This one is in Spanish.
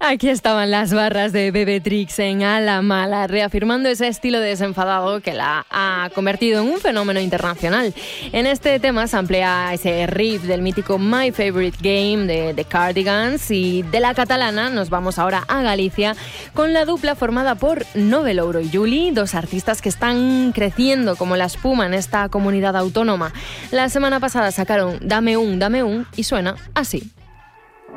Aquí estaban las barras de Bebetrix en A la Mala, reafirmando ese estilo desenfadado que la ha convertido en un fenómeno internacional. En este tema se emplea ese riff del mítico My Favorite Game de The Cardigans, y de la catalana nos vamos ahora a Galicia con la dupla formada por Nove Louro y Juli, dos artistas que están creciendo como la espuma en esta comunidad autónoma. La semana pasada sacaron Dame un y suena así.